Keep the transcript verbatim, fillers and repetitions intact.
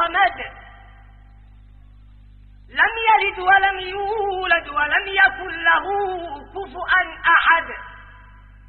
الصمد لم يلد ولم يولد ولم يكن له كفؤا أحد.